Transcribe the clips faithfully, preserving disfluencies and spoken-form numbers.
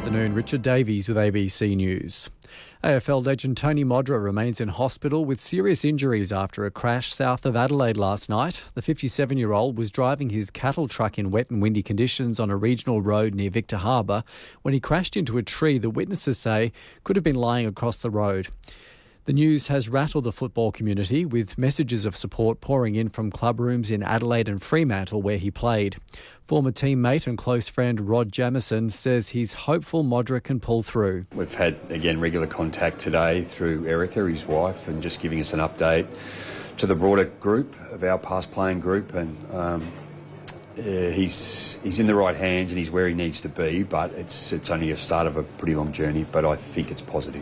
afternoon. Richard Davies with A B C News. A F L legend Tony Modra remains in hospital with serious injuries after a crash south of Adelaide last night. The fifty-seven-year-old was driving his cattle truck in wet and windy conditions on a regional road near Victor Harbour when he crashed into a tree that witnesses say could have been lying across the road. The news has rattled the football community, with messages of support pouring in from club rooms in Adelaide and Fremantle where he played. Former teammate and close friend Rod Jamieson says he's hopeful Modra can pull through. We've had, again, regular contact today through Erica, his wife, and just giving us an update to the broader group of our past playing group. And um, uh, he's he's in the right hands and he's where he needs to be, but it's it's only a start of a pretty long journey, but I think it's positive.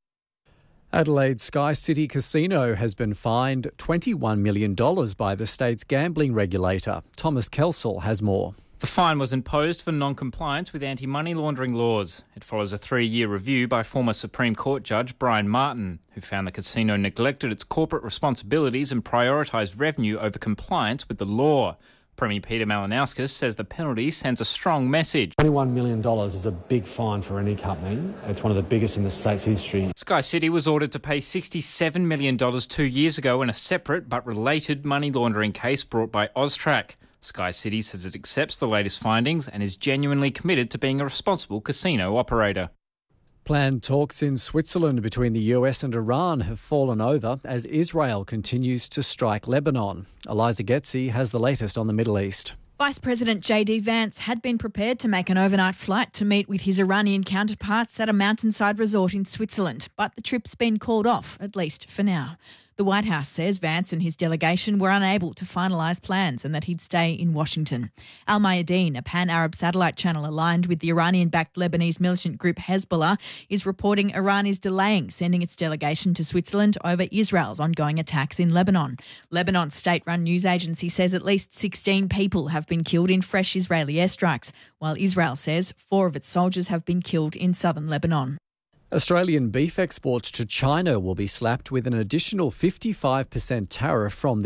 Adelaide's Sky City Casino has been fined twenty-one million dollars by the state's gambling regulator. Thomas Kelsall has more. The fine was imposed for non-compliance with anti-money laundering laws. It follows a three-year review by former Supreme Court Judge Brian Martin, who found the casino neglected its corporate responsibilities and prioritised revenue over compliance with the law. Premier Peter Malinauskas says the penalty sends a strong message. twenty-one million dollars is a big fine for any company. It's one of the biggest in the state's history. Sky City was ordered to pay sixty-seven million dollars two years ago in a separate but related money laundering case brought by Austrac. Sky City says it accepts the latest findings and is genuinely committed to being a responsible casino operator. Planned talks in Switzerland between the U S and Iran have fallen over as Israel continues to strike Lebanon. Eliza Getzi has the latest on the Middle East. Vice President J D Vance had been prepared to make an overnight flight to meet with his Iranian counterparts at a mountainside resort in Switzerland, but the trip's been called off, at least for now. The White House says Vance and his delegation were unable to finalise plans and that he'd stay in Washington. Al Mayadeen, a pan-Arab satellite channel aligned with the Iranian-backed Lebanese militant group Hezbollah, is reporting Iran is delaying sending its delegation to Switzerland over Israel's ongoing attacks in Lebanon. Lebanon's state-run news agency says at least sixteen people have been killed in fresh Israeli airstrikes, while Israel says four of its soldiers have been killed in southern Lebanon. Australian beef exports to China will be slapped with an additional fifty-five percent tariff from